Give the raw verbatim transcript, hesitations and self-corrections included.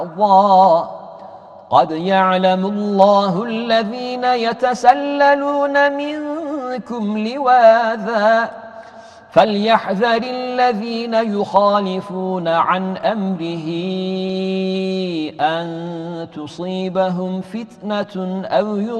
قد يعلم الله الذين يتسللون منكم لواذا فليحذر الذين يخالفون عن أمره أن تصيبهم فتنة أو